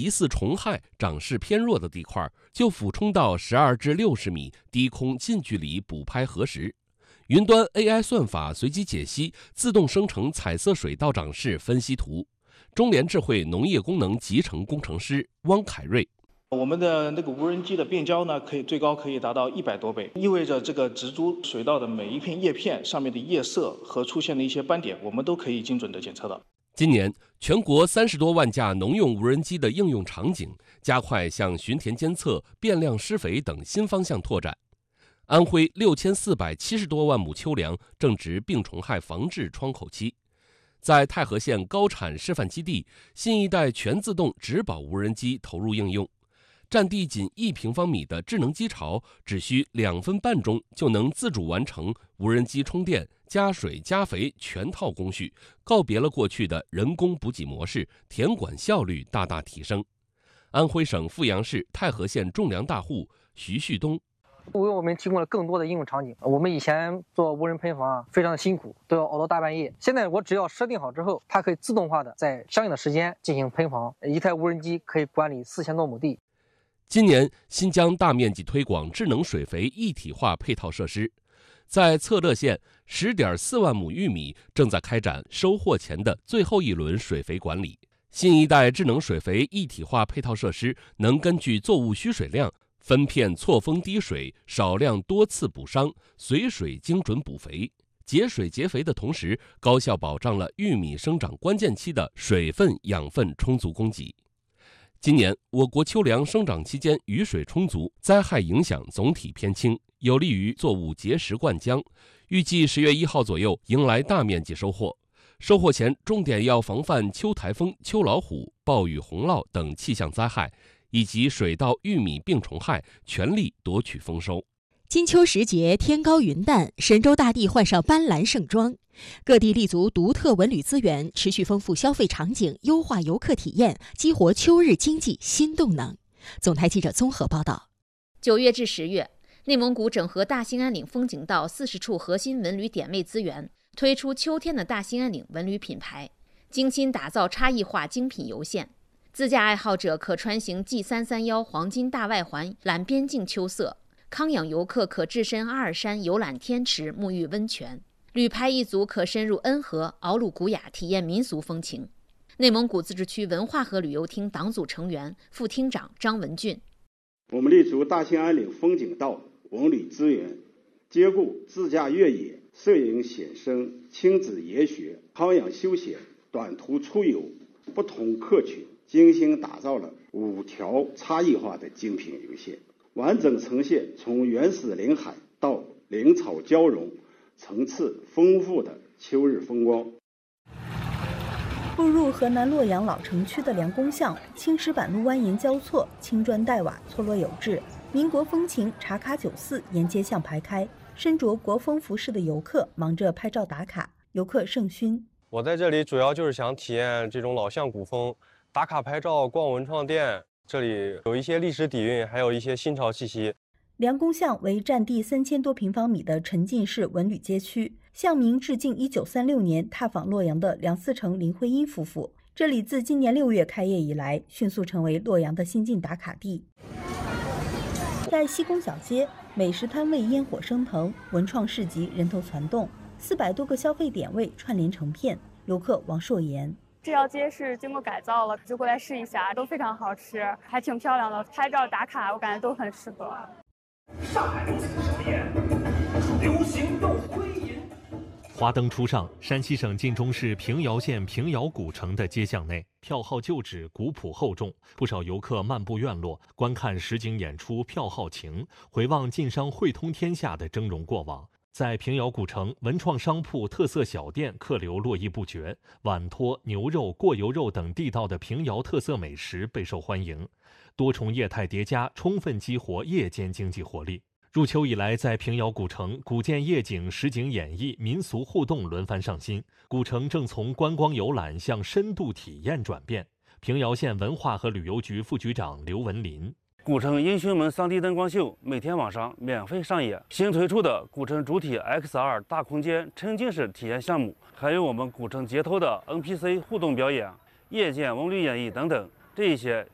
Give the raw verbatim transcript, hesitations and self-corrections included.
疑似虫害、长势偏弱的地块，就俯冲到十二至六十米低空近距离补拍核实。云端 A I 算法随机解析，自动生成彩色水稻长势分析图。中联智慧农业功能集成工程师汪凯瑞。 我们的那个无人机的变焦呢，可以最高可以达到一百多倍，意味着这个植株水稻的每一片叶片上面的叶色和出现的一些斑点，我们都可以精准的检测到。 今年，全国三十多万架农用无人机的应用场景加快向巡田监测、变量施肥等新方向拓展。安徽六千四百七十多万亩秋粮正值病虫害防治窗口期。在太和县高产示范基地，新一代全自动植保无人机投入应用。占地仅一平方米的智能机巢，只需两分半钟就能自主完成无人机充电、加水、加肥全套工序，告别了过去的人工补给模式，田管效率大大提升。安徽省阜阳市太和县种粮大户徐旭东。 为我们提供了更多的应用场景。我们以前做无人喷房啊，非常的辛苦，都要熬到大半夜。现在我只要设定好之后，它可以自动化的在相应的时间进行喷房。一台无人机可以管理四千多亩地。 今年，新疆大面积推广智能水肥一体化配套设施。在策勒县，十点四万亩玉米正在开展收获前的最后一轮水肥管理。新一代智能水肥一体化配套设施能根据作物需水量，分片错峰滴水，少量多次补伤，随水精准补肥，节水节肥的同时，高效保障了玉米生长关键期的水分、养分充足供给。今年，我国秋粮生长期间雨水充足，灾害影响总体偏轻，有利于作物结实灌浆。预计十月一号左右迎来大面积收获。收获前，重点要防范秋台风、秋老虎、暴雨洪涝等气象灾害，以及水稻、玉米病虫害，全力夺取丰收。 金秋时节，天高云淡，神州大地换上斑斓盛装。各地立足独特文旅资源，持续丰富消费场景，优化游客体验，激活秋日经济新动能。总台记者综合报道。 九月至十月，内蒙古整合大兴安岭风景道四十处核心文旅点位资源，推出秋天的大兴安岭文旅品牌，精心打造差异化精品游线。自驾爱好者可穿行 G 三三一黄金大外环览边境秋色，康养游客可置身阿尔山游览天池沐浴温泉，旅排一族可深入恩和敖鲁古雅体验民俗风情。内蒙古自治区文化和旅游厅党组成员、副厅长张文俊。 我们立足大兴安岭风景道文旅资源，兼顾自驾越野、摄影写生、亲子研学、康养休闲、短途出游不同客群，精心打造了五条差异化的精品游线，完整呈现从原始林海到林草交融、层次丰富的秋日风光。 步入河南洛阳老城区的梁公巷，青石板路蜿蜒交错，青砖黛瓦错落有致，民国风情茶卡酒肆沿街巷排开，身着国风服饰的游客忙着拍照打卡，游客甚熏。 我在这里主要就是想体验这种老巷古风，打卡拍照、逛文创店，这里有一些历史底蕴，还有一些新潮气息。 梁公巷为占地三千多平方米的沉浸式文旅街区，巷名致敬一九三六年踏访洛阳的梁思成、林徽因夫妇。这里自今年六月开业以来，迅速成为洛阳的新晋打卡地。在西宫小街，美食摊位烟火升腾，文创市集人头攒动，四百多个消费点位串联成片。游客王硕言。 这条街是经过改造了，就过来试一下，都非常好吃，还挺漂亮的，拍照打卡我感觉都很适合。 上海如此盛宴，流行又辉银。 华灯初上，山西省晋中市平遥县平遥古城的街巷内，票号旧址，古朴厚重，不少游客漫步院落，观看实景演出，票号情，回望晋商汇通天下的峥嵘过往。在平遥古城，文创商铺、特色小店客流络绎不绝，碗托、牛肉、过油肉等地道的平遥特色美食备受欢迎。多重业态叠加，充分激活夜间经济活力。入秋以来，在平遥古城，古建夜景、实景演绎、民俗互动轮番上新，古城正从观光游览向深度体验转变。平遥县文化和旅游局副局长刘文林。 古城英雄门 三 D 灯光秀每天晚上免费上演，新推出的古城主体 X R 大空间沉浸式体验项目，还有我们古城街头的 N P C 互动表演、夜间文旅演绎等等，这一些